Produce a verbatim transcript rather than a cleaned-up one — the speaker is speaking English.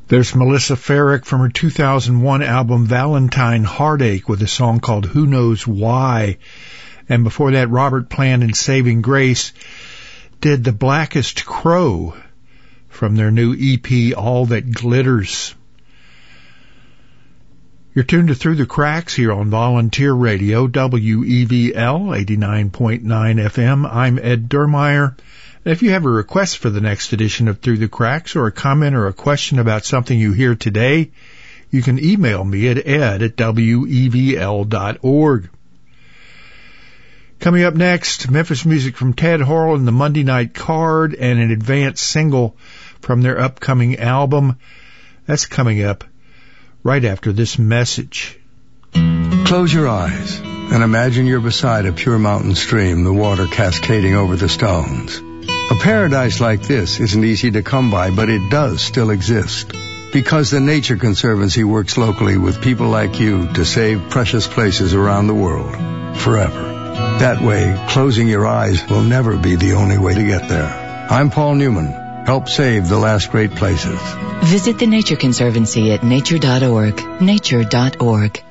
There's Melissa Farrick from her two thousand one album Valentine Heartache with a song called Who Knows Why. And before that, Robert Plant and Saving Grace did The Blackest Crow from their new E P All That Glitters. You're tuned to Through the Cracks here on Volunteer Radio, W E V L eighty-nine point nine F M. I'm Ed Dermeyer. If you have a request for the next edition of Through the Cracks, or a comment or a question about something you hear today, you can email me at ed at W E V L dot org. Coming up next, Memphis music from Ted Horrell and the Monday Night Card, and an advanced single from their upcoming album. That's coming up right after this message. Close your eyes and imagine you're beside a pure mountain stream, the water cascading over the stones. A paradise like this isn't easy to come by, but it does still exist. Because the Nature Conservancy works locally with people like you to save precious places around the world, forever. That way, closing your eyes will never be the only way to get there. I'm Paul Newman. Help save the last great places. Visit the Nature Conservancy at nature dot org. nature dot org.